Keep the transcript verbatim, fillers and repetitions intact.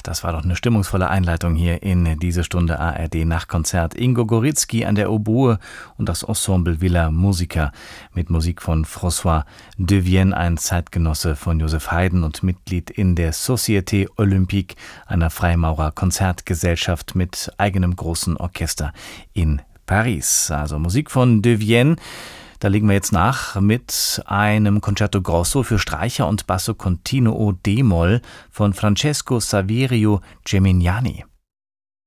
Das war doch eine stimmungsvolle Einleitung hier in diese Stunde A R D Nachtkonzert. Ingo Goritzky an der Oboe und das Ensemble Villa Musica mit Musik von François de Vienne, ein Zeitgenosse von Joseph Haydn und Mitglied in der Société Olympique, einer Freimaurer-Konzertgesellschaft mit eigenem großen Orchester in Paris. Also Musik von de Vienne. Da legen wir jetzt nach mit einem Concerto Grosso für Streicher und Basso Continuo D-Moll von Francesco Saverio Gemignani.